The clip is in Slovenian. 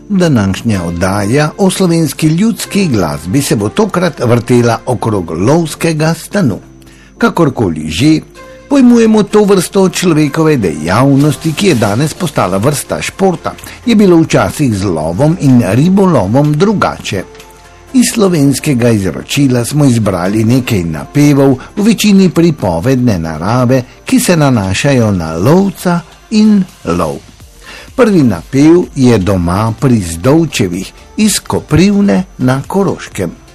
Današnja oddaja o slovenski ljudski glasbi se bo tokrat vrtela okrog lovskega stanu. Kakorkoli že, pojmujemo to vrsto človekove dejavnosti, ki je danes postala vrsta športa, je bilo včasih z lovom in ribolovom drugače. Iz slovenskega izročila smo izbrali nekaj napevov, v večini pripovedne narave, ki se nanašajo na lovca in lov. Prvi napev je Doma pri Zdovčevih iz Koprivne na Koroškem.